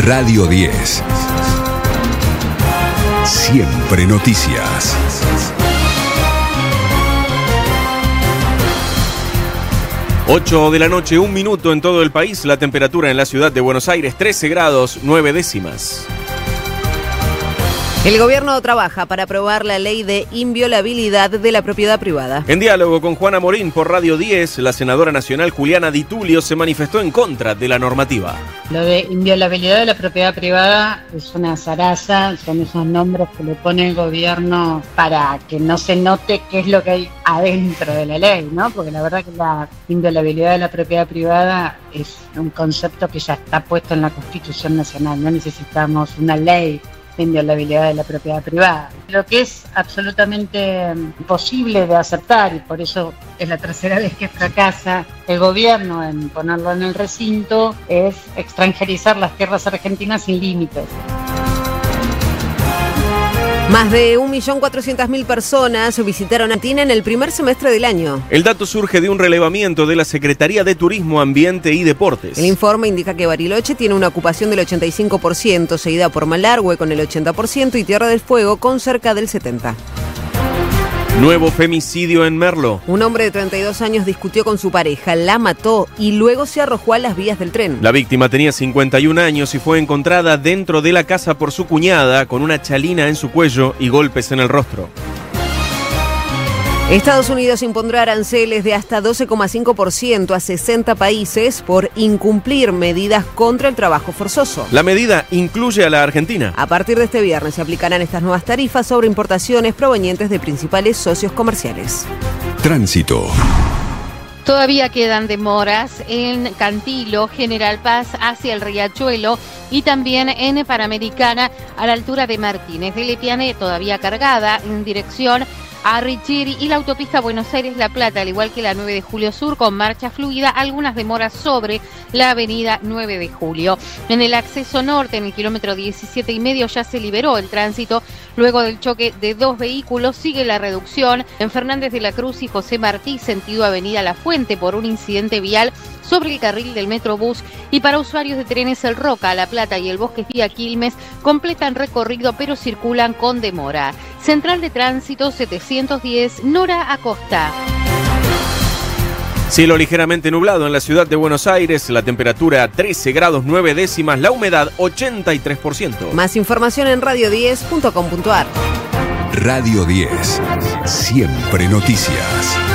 Radio 10. Siempre noticias. 8 de la noche, 1 minuto en todo el país. La temperatura en la ciudad de Buenos Aires, 13 grados, 9 décimas. El gobierno trabaja para aprobar la ley de inviolabilidad de la propiedad privada. En diálogo con Juana Morín por Radio 10, la senadora nacional Juliana Di Tulio se manifestó en contra de la normativa. Lo de inviolabilidad de la propiedad privada es una zaraza, son esos nombres que le pone el gobierno para que no se note qué es lo que hay adentro de la ley, ¿no? Porque la verdad que la inviolabilidad de la propiedad privada es un concepto que ya está puesto en la Constitución Nacional, no necesitamos una ley de inviolabilidad de la propiedad privada. Lo que es absolutamente imposible de aceptar, y por eso es la tercera vez que fracasa el gobierno en ponerlo en el recinto, es extranjerizar las tierras argentinas sin límites. Más de 1.400.000 personas visitaron Argentina en el primer semestre del año. El dato surge de un relevamiento de la Secretaría de Turismo, Ambiente y Deportes. El informe indica que Bariloche tiene una ocupación del 85%, seguida por Malargüe con el 80% y Tierra del Fuego con cerca del 70%. Nuevo femicidio en Merlo. Un hombre de 32 años discutió con su pareja, la mató y luego se arrojó a las vías del tren. La víctima tenía 51 años y fue encontrada dentro de la casa por su cuñada con una chalina en su cuello y golpes en el rostro. Estados Unidos impondrá aranceles de hasta 12,5% a 60 países por incumplir medidas contra el trabajo forzoso. La medida incluye a la Argentina. A partir de este viernes se aplicarán estas nuevas tarifas sobre importaciones provenientes de principales socios comerciales. Tránsito. Todavía quedan demoras en Cantilo, General Paz hacia el Riachuelo y también en Panamericana a la altura de Martínez. De Lepiane todavía cargada en dirección a Richiri y la autopista Buenos Aires-La Plata, al igual que la 9 de Julio Sur, con marcha fluida, algunas demoras sobre la avenida 9 de Julio. En el acceso norte, en el kilómetro 17,5, ya se liberó el tránsito luego del choque de dos vehículos. Sigue la reducción en Fernández de la Cruz y José Martí, sentido avenida La Fuente, por un incidente vial sobre el carril del Metrobús, y para usuarios de trenes El Roca, La Plata y el Bosque vía Quilmes completan recorrido pero circulan con demora. Central de Tránsito 710, Nora Acosta. Cielo ligeramente nublado en la ciudad de Buenos Aires, la temperatura 13 grados 9 décimas, la humedad 83%. Más información en radio10.com.ar. Radio 10. Siempre noticias.